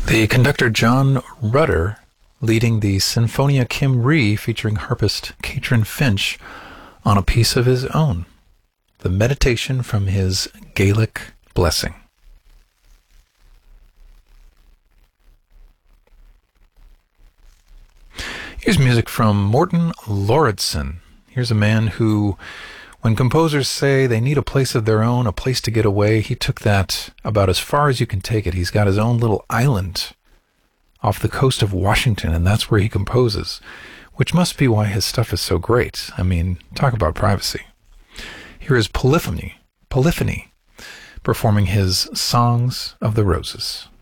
The conductor John Rutter leading the Sinfonia Kim Rhee featuring harpist Katrin Finch on a piece of his own, the Meditation from his Gaelic Blessing. Here's music from Morten Lauridsen. Here's a man who, when composers say they need a place of their own, a place to get away, he took that about as far as you can take it. He's got his own little island off the coast of Washington, and that's where he composes, which must be why his stuff is so great. I mean, talk about privacy. Here is Polyphony performing his Songs of the Roses.